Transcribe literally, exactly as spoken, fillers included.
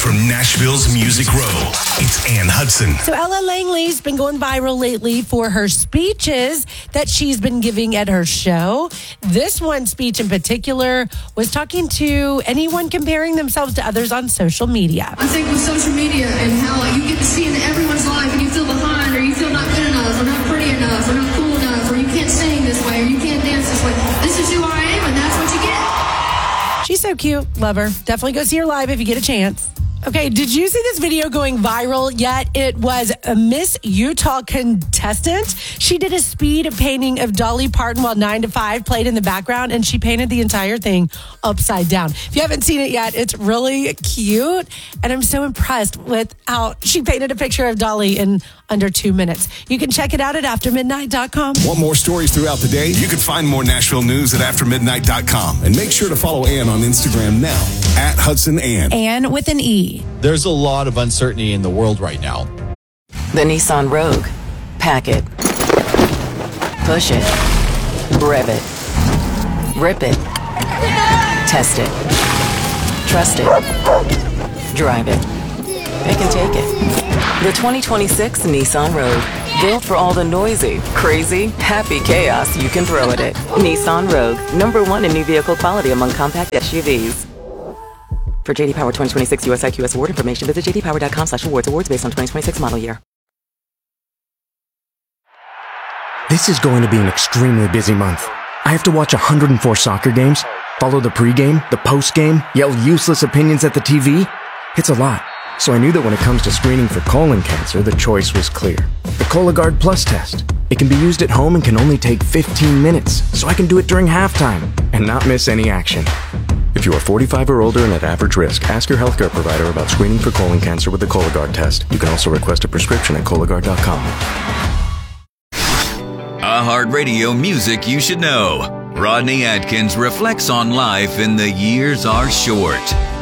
from Nashville's Music Row, it's Ann Hudson. So Ella Langley's been going viral lately for her speeches that she's been giving at her show. This one speech in particular was talking to anyone comparing themselves to others on social media. I think with social media and how you get to see into everyone's life and you feel behind or you feel not good enough or not pretty enough or not cool enough or you can't sing this way or you can't dance this way. This is who I am and that's what you get. She's so cute. Love her. Definitely go see her live if you get a chance. Okay, did you see this video going viral yet? It was a Miss Utah contestant. She did a speed painting of Dolly Parton while nine to five played in the background, and she painted the entire thing upside down. If you haven't seen it yet, it's really cute, and I'm so impressed with how she painted a picture of Dolly in under two minutes. You can check it out at after midnight dot com. Want more stories throughout the day? You can find more Nashville news at after midnight dot com. And make sure to follow Ann on Instagram now, at Hudson Ann. Ann with an E. There's a lot of uncertainty in the world right now. The Nissan Rogue. Pack it. Push it. Rev it. Rip it. Test it. Trust it. Drive it. It can take it. The twenty twenty-six Nissan Rogue. Built for all the noisy, crazy, happy chaos you can throw at it. Nissan Rogue. Number one in new vehicle quality among compact S U Vs. For J D Power twenty twenty-six U S I Q S award information, visit j d power dot com slash awards. Awards based on twenty twenty-six model year. This is going to be an extremely busy month. I have to watch one hundred four soccer games, follow the pregame, the postgame, yell useless opinions at the T V. It's a lot. So I knew that when it comes to screening for colon cancer, the choice was clear. The Cologuard Plus test. It can be used at home and can only take fifteen minutes, so I can do it during halftime and not miss any action. If you are forty-five or older and at average risk, ask your healthcare provider about screening for colon cancer with the Cologuard test. You can also request a prescription at Cologuard dot com. iHeartRadio music you should know. Rodney Atkins reflects on life in The Years Are Short.